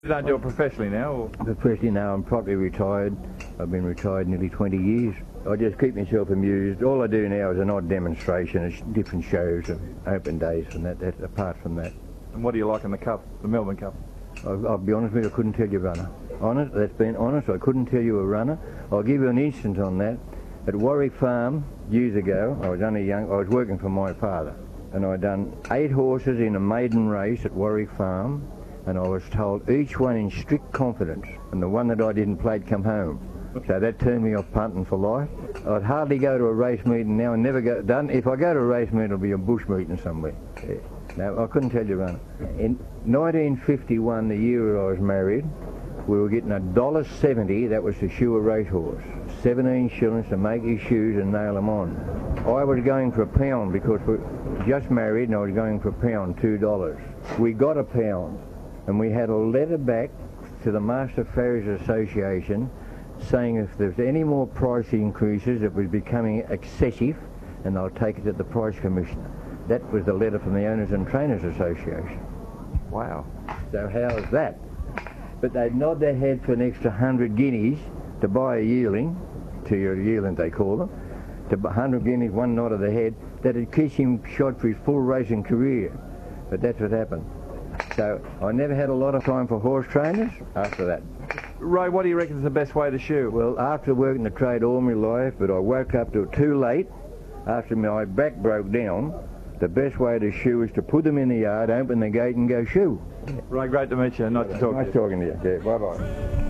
You don't do it professionally now? Or? Professionally now, I'm probably retired. I've been retired nearly 20 years. I just keep myself amused. All I do now is an odd demonstration. It's different shows and open days and that apart from that. And what do you like in the Cup, the Melbourne Cup? I'll be honest with you, I couldn't tell you a runner. Honest, that's been honest, I couldn't tell you a runner. I'll give you an instance on that. At Warwick Farm, years ago, I was only young, I was working for my father. And I'd done 8 horses in a maiden race at Warwick Farm. And I was told each one in strict confidence, and the one that I didn't play'd come home. So that turned me off punting for life. I'd hardly go to a race meeting now and never go done. If I go to a race meeting, it'll be a bush meeting somewhere. Yeah. No, I couldn't tell you runner. In 1951, the year I was married, we were getting $1.70, that was to shoe a racehorse. 17 shillings to make his shoes and nail them on. I was going for £1 because we were just married and I was going for £1, $2. We got £1. And we had a letter back to the Master Farriers Association saying if there was any more price increases it was becoming excessive and they'll take it to the Price Commissioner. That was the letter from the Owners and Trainers Association. Wow. So how's that? But they'd nod their head for an extra 100 guineas to buy a yearling, to your yearling they call them, to 100 guineas, one nod of the head, that'd keep him shot for his full racing career. But that's what happened. So I never had a lot of time for horse trainers after that. Ray, what do you reckon is the best way to shoe? Well, after working the trade all my life, but I woke up to it too late, after my back broke down, the best way to shoe is to put them in the yard, open the gate and go shoe. Ray, great to meet you. Nice to talk to you. Nice talking to you. Yeah, bye-bye.